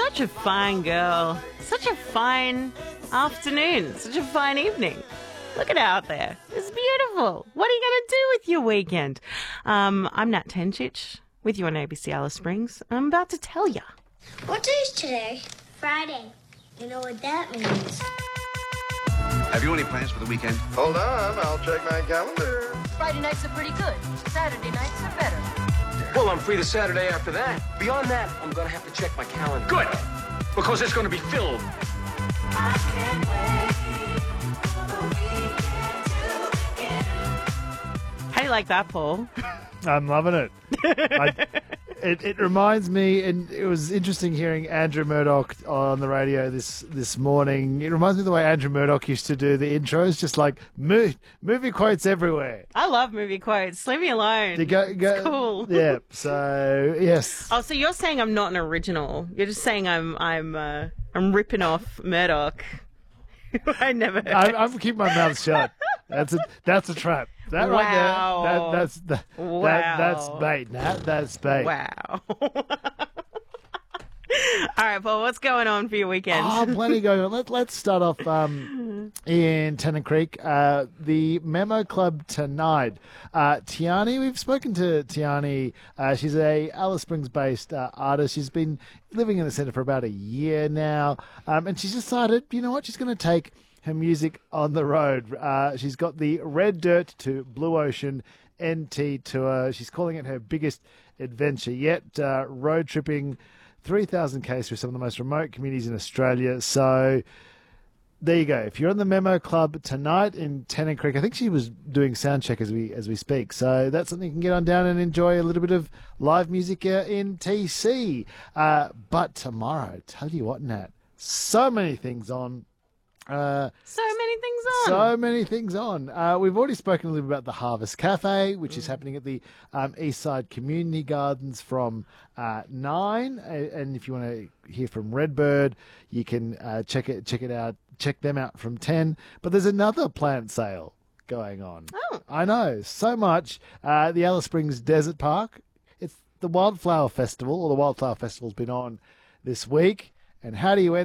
such a fine girl. Such a fine afternoon. Such a fine evening. Look at it out there. It's beautiful. What are you going to do with your weekend? I'm Nat Tenchich with you on ABC Alice Springs. I'm about to tell you. What day is today? Friday. You know what that means. Have you any plans for the weekend? Hold on, I'll check my calendar. Friday nights are pretty good. Saturday nights are better. Well, I'm free the Saturday after that. Beyond that, I'm gonna have to check my calendar. Good, because it's gonna be filled. How do you like that, Paul? I'm loving it. It reminds me, and it was interesting hearing Andrew Murdoch on the radio this morning. It reminds me of the way Andrew Murdoch used to do the intros, just like movie quotes everywhere. I love movie quotes. Leave me alone. It's cool. Yeah. So yes. Oh, so you're saying I'm not an original? You're just saying I'm ripping off Murdoch. I never. I'm keeping my mouth shut. That's a trap. That wow. Right there. That's bait, Nat. That's bait. Wow. All right, Paul, what's going on for your weekend? Oh, plenty going on. Let's start off in Tennant Creek. The Memo Club tonight. Tiani, we've spoken to Tiani. She's a Alice Springs-based artist. She's been living in the centre for about a year now. And she's decided, you know what, she's going to take her music on the road. She's got the Red Dirt to Blue Ocean NT tour. She's calling it her biggest adventure yet. Road tripping 3,000 k's through some of the most remote communities in Australia. So there you go. If you're on the Memo Club tonight in Tennant Creek, I think she was doing sound check as we speak. So that's something you can get on down and enjoy a little bit of live music in TC. But tomorrow, tell you what, Nat, so many things on. So many things on. We've already spoken a little bit about the Harvest Cafe, which is happening at the Eastside Community Gardens from 9. And if you want to hear from Redbird, you can check them out from 10. But there's another plant sale going on. Oh. I know, so much. The Alice Springs Desert Park. It's the Wildflower Festival, or the Wildflower Festival's been on this week. And how do you